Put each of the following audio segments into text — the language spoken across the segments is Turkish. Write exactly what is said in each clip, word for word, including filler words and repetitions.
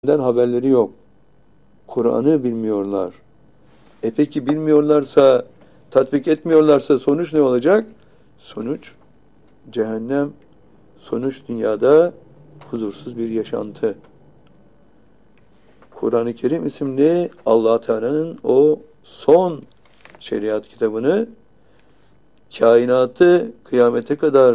haberleri yok. Kur'an'ı bilmiyorlar. E peki bilmiyorlarsa, tatbik etmiyorlarsa sonuç ne olacak? Sonuç cehennem, sonuç dünyada huzursuz bir yaşantı. Kur'an-ı Kerim isimli Allah Teala'nın o son şeriat kitabını kainatı kıyamete kadar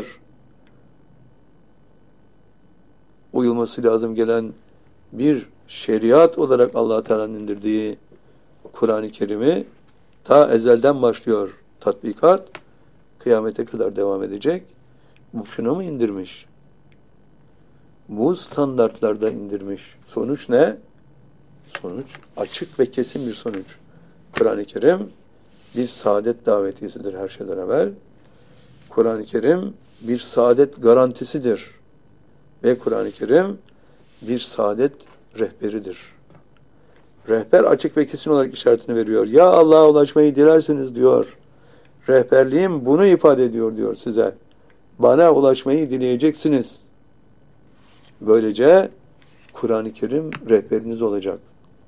uyulması lazım gelen bir şeriat olarak Allah Teala'nın indirdiği Kur'an-ı Kerim'i ta ezelden başlıyor tatbikat, kıyamete kadar devam edecek. Bu şuna mı indirmiş? Bu standartlarda indirmiş. Sonuç ne? Sonuç açık ve kesin bir sonuç. Kur'an-ı Kerim bir saadet davetiyesidir her şeyden evvel. Kur'an-ı Kerim bir saadet garantisidir. Ve Kur'an-ı Kerim bir saadet rehberidir. Rehber açık ve kesin olarak işaretini veriyor. Ya Allah'a ulaşmayı dilerseniz diyor. Rehberliğim bunu ifade ediyor diyor size. Bana ulaşmayı dileyeceksiniz. Böylece Kur'an-ı Kerim rehberiniz olacak.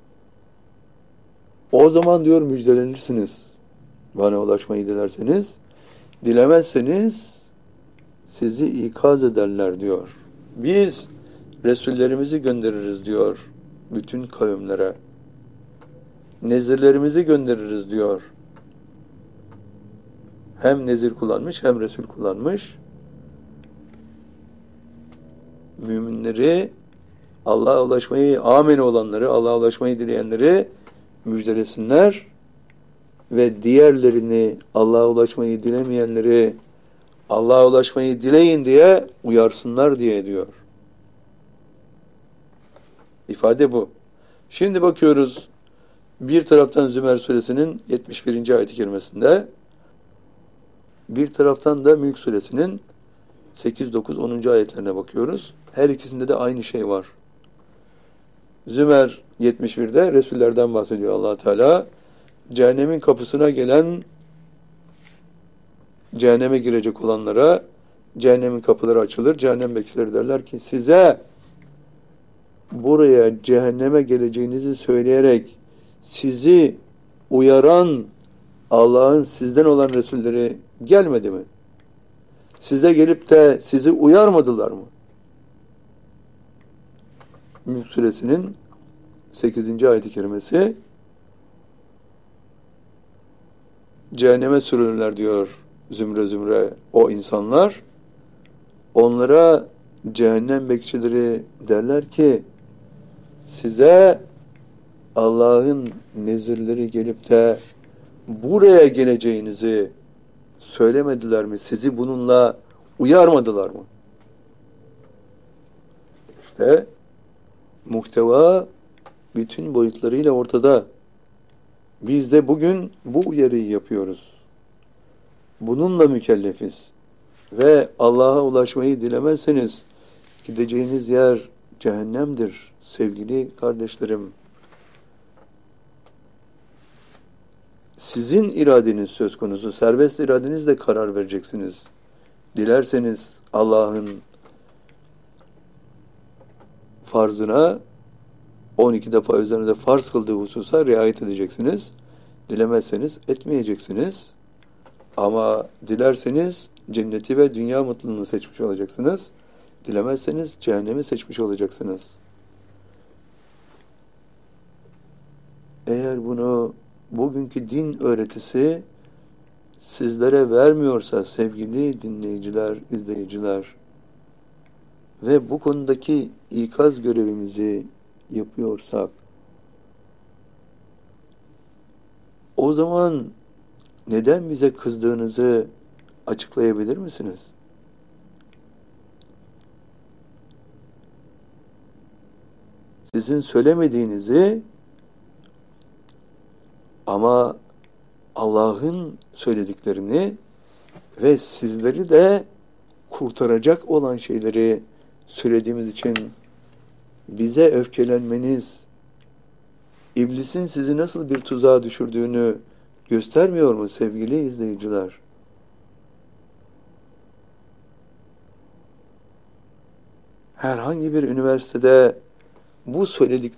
O zaman diyor müjdelenirsiniz. Bana ulaşmayı dilerseniz. Dilemezseniz sizi ikaz ederler diyor. Biz Resullerimizi göndeririz diyor bütün kavimlere. Nezirlerimizi göndeririz diyor. Hem nezir kullanmış hem Resul kullanmış. Müminleri, Allah'a ulaşmayı, amin olanları, Allah'a ulaşmayı dileyenleri müjdelesinler ve diğerlerini, Allah'a ulaşmayı dilemeyenleri Allah'a ulaşmayı dileyin diye uyarsınlar diye diyor. İfade bu. Şimdi bakıyoruz bir taraftan Zümer suresinin yetmiş birinci ayet-i kerimesinde, bir taraftan da Mülk suresinin sekiz, dokuz, onuncu ayetlerine bakıyoruz. Her ikisinde de aynı şey var. Zümer yetmiş birde Resullerden bahsediyor Allah Teala. Cehennemin kapısına gelen, cehenneme girecek olanlara cehennemin kapıları açılır. Cehennem bekçileri derler ki size buraya cehenneme geleceğinizi söyleyerek sizi uyaran Allah'ın sizden olan Resulleri gelmedi mi? Size gelip de sizi uyarmadılar mı? Mülk suresinin sekizinci ayet-i kerimesi cehenneme sürülürler diyor zümre zümre o insanlar. Onlara cehennem bekçileri derler ki size Allah'ın nezirleri gelip de buraya geleceğinizi söylemediler mi? Sizi bununla uyarmadılar mı? İşte muhteva bütün boyutlarıyla ortada. Biz de bugün bu uyarıyı yapıyoruz. Bununla mükellefiz. Ve Allah'a ulaşmayı dilemezseniz gideceğiniz yer cehennemdir sevgili kardeşlerim. Sizin iradeniz söz konusu. Serbest iradenizle karar vereceksiniz. Dilerseniz Allah'ın farzına on iki defa üzerinde farz kıldığı hususa riayet edeceksiniz. Dilemezseniz etmeyeceksiniz. Ama dilerseniz cenneti ve dünya mutluluğunu seçmiş olacaksınız. Dilemezseniz cehennemi seçmiş olacaksınız. Eğer bunu bugünkü din öğretisi sizlere vermiyorsa sevgili dinleyiciler, izleyiciler ve bu konudaki ikaz görevimizi yapıyorsak o zaman neden bize kızdığınızı açıklayabilir misiniz? Sizin söylemediğinizi ama Allah'ın söylediklerini ve sizleri de kurtaracak olan şeyleri söylediğimiz için bize öfkelenmeniz, iblisin sizi nasıl bir tuzağa düşürdüğünü göstermiyor mu sevgili izleyiciler? Herhangi bir üniversitede bu söyledik